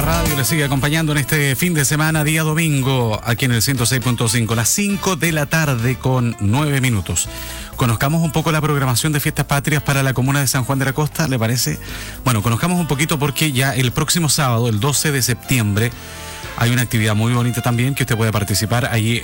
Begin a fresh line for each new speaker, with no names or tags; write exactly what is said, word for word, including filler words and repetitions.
radio le sigue acompañando en este fin de semana, día domingo, aquí en el ciento seis punto cinco, las cinco de la tarde con nueve minutos. Conozcamos un poco la programación de Fiestas Patrias para la comuna de San Juan de la Costa, ¿le parece? Bueno, conozcamos un poquito porque ya el próximo sábado, el doce de septiembre, hay una actividad muy bonita también que usted puede participar allí